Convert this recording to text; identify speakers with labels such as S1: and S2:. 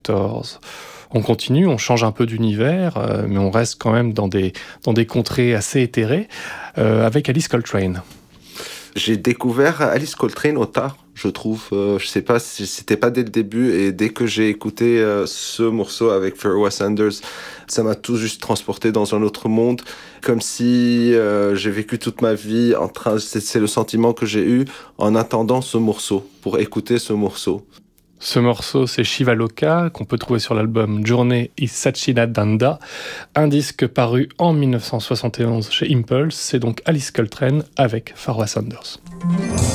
S1: On continue, on change un peu d'univers, mais on reste quand même dans des contrées assez éthérées, avec Alice Coltrane.
S2: J'ai découvert Alice Coltrane au tard, je trouve. Je sais pas si c'était pas dès le début, et dès que j'ai écouté ce morceau avec Pharoah Sanders, ça m'a tout juste transporté dans un autre monde, comme si j'ai vécu toute ma vie c'est le sentiment que j'ai eu en attendant ce morceau, pour écouter ce morceau.
S1: Ce morceau, c'est Shiva Loka, qu'on peut trouver sur l'album Journey is Satchidananda, un disque paru en 1971 chez Impulse. C'est donc Alice Coltrane avec Pharoah Sanders.